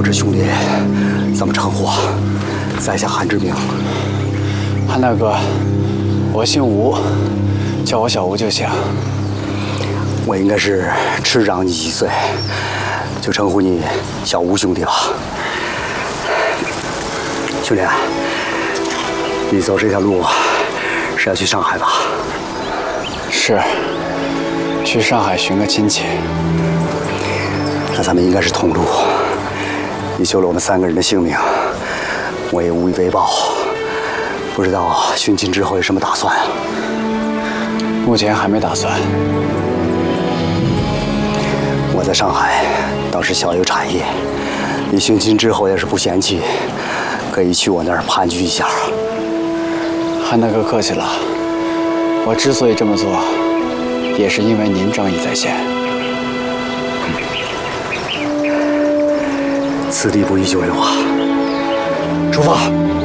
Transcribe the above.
这兄弟怎么称呼？在下韩志明。 韩大哥，我姓吴，叫我小吴就行。 我应该是迟长你几岁，就称呼你小吴兄弟吧。兄弟，你走这条路是要去上海吧？ 是，去上海寻个亲戚。 那咱们应该是同路。你救了我们3个人的性命，我也无以为报。不知道寻亲之后有什么打算？ 目前还没打算。 我在上海倒是小有产业，你寻亲之后要是不嫌弃，可以去我那儿盘踞一下。 韩大哥客气了，我之所以这么做，也是因为您仗义在先。 此地不宜久留啊！出发。